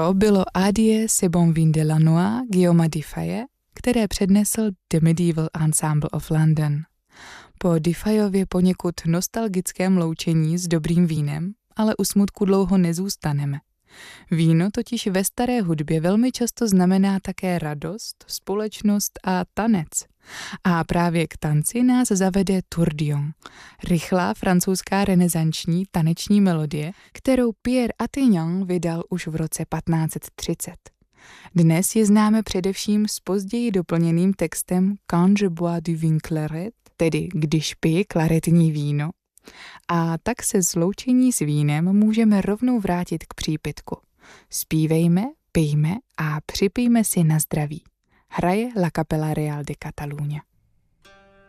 To bylo Adie c'est bon vin de la Noix Guillaume Dufay, které přednesl The Medieval Ensemble of London. Po Dufayově poněkud nostalgickém loučení s dobrým vínem, ale u smutku dlouho nezůstaneme. Víno totiž ve staré hudbě velmi často znamená také radost, společnost a tanec. A právě k tanci nás zavede Tourbillon, rychlá francouzská renesanční taneční melodie, kterou Pierre Attignan vydal už v roce 1530. Dnes ji známe především s později doplněným textem Quand je bois du vin claret, tedy když piji klaretní víno. A tak se sloučení s vínem můžeme rovnou vrátit k přípitku. Zpívejme, pijme a připijme si na zdraví. Hraje La Capella Real de Catalunya.